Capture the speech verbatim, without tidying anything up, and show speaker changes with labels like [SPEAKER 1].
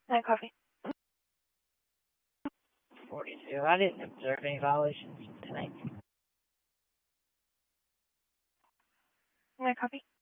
[SPEAKER 1] No copy.
[SPEAKER 2] forty-two. I didn't observe any violations tonight.
[SPEAKER 1] No copy.